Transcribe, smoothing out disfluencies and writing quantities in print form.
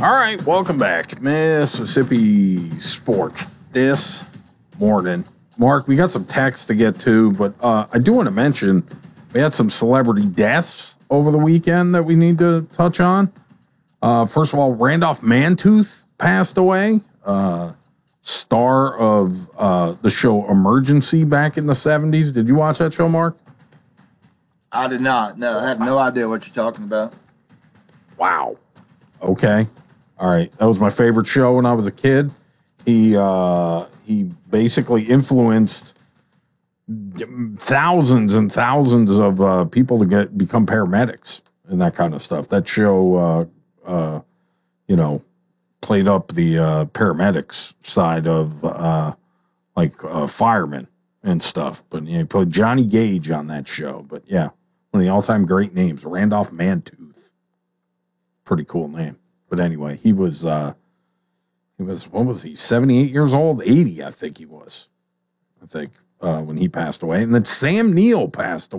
All right, welcome back, Mississippi Sports. This morning, Mark, we got some text to get to, but I do want to mention we had some celebrity deaths over the weekend that we need to touch on. First of all, Randolph Mantooth passed away, star of the show Emergency back in the 70s. Did you watch that show, Mark? I did not. No, I have no idea what you're talking about. Wow. Okay. All right. That was my favorite show when I was a kid. He basically influenced thousands and thousands of people to become paramedics and that kind of stuff. That show, played up the paramedics side of firemen and stuff. But he played Johnny Gage on that show. But yeah, one of the all-time great names, Randolph Mantooth. Pretty cool name. But anyway, he was, what was he, 78 years old? 80, I think he was. When he passed away. And then Sam Neill passed away.